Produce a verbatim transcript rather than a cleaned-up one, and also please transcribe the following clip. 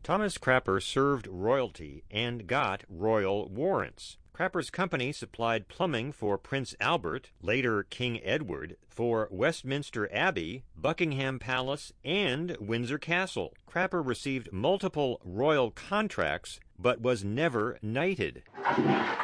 Thomas Crapper served royalty and got royal warrants. Crapper's company supplied plumbing for Prince Albert, later King Edward, for Westminster Abbey, Buckingham Palace, and Windsor Castle. Crapper received multiple royal contracts, but was never knighted.